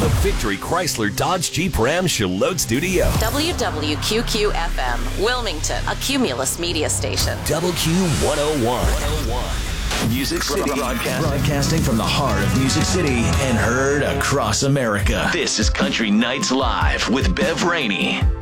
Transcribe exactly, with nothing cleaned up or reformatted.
the Victory Chrysler Dodge Jeep Ram Charlotte Studio. W W Q Q F M, Wilmington, a Cumulus media station. Double Q one oh one. Music City, broadcasting. broadcasting from the heart of Music City and heard across America. This is Country Nights Live with Bev Rainey.